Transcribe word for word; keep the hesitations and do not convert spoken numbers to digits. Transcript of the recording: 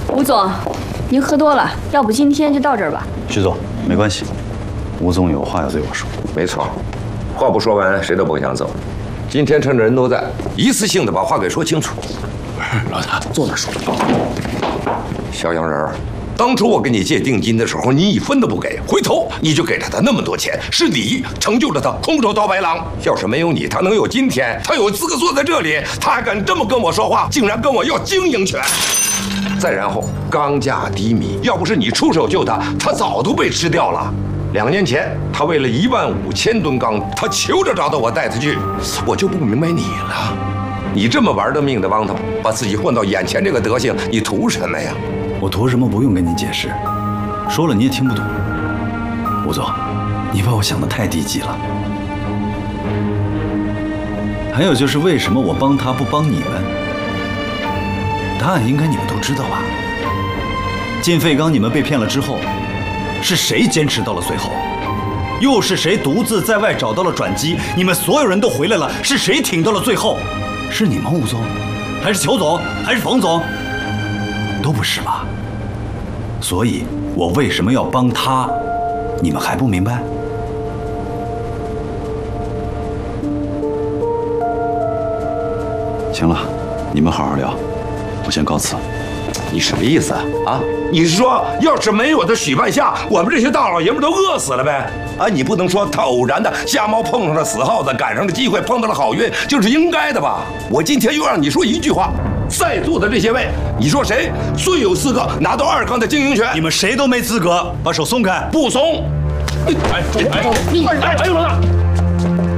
吴总，您喝多了，要不今天就到这儿吧。 徐总，没关系，吴总有话要对我说。 没错，话不说完，谁都不想走。今天趁着人都在，一次性的把话给说清楚。 不是老大，坐那说。 小洋人儿，当初我跟你借定金的时候，你一分都不给，回头你就给了他那么多钱，是你成就了他空手套白狼。要是没有你，他能有今天，他有资格坐在这里，他还敢这么跟我说话，竟然跟我要经营权。再然后，钢价低迷，要不是你出手救他，他早都被吃掉了。两年前，他为了一万五千吨钢，他求着找到我带他去，我就不明白你了。你这么玩的命的帮他，把自己混到眼前这个德行，你图什么呀？ 我图什么不用跟你解释，说了你也听不懂。吴总，你把我想得太低级了。还有就是为什么我帮他不帮你们？答案应该你们都知道吧？进废钢你们被骗了之后，是谁坚持到了最后？又是谁独自在外找到了转机？你们所有人都回来了，是谁挺到了最后？是你们吴总，还是裘总，还是冯总？都不是吧？所以，我为什么要帮他？你们还不明白？行了，你们好好聊，我先告辞。 你什么意思啊？啊？你是说，要是没有他许半夏，我们这些大老爷们都饿死了呗？啊，你不能说他偶然的瞎猫碰上了死耗子，赶上了机会，碰到了好运，就是应该的吧？我今天又让你说一句话，在座的这些位，你说谁最有资格拿到二钢的经营权？ 你们谁都没资格，把手松开！ 不松！ 哎哎哎哎！哎呦老大！